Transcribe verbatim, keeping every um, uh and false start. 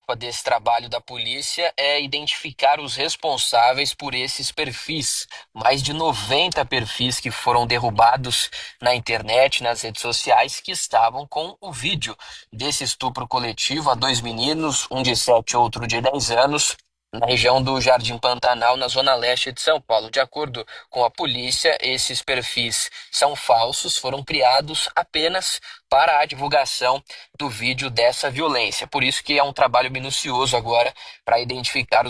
etapa desse trabalho da polícia é identificar os responsáveis por esses perfis. Mais de noventa perfis que foram derrubados na internet, nas redes sociais, que estavam com o vídeo desse estupro coletivo a dois meninos, um de sete, outro de dez anos, na região do Jardim Pantanal, na zona leste de São Paulo. De acordo com a polícia, esses perfis são falsos, foram criados apenas para a divulgação do vídeo dessa violência. Por isso que é um trabalho minucioso agora para identificar os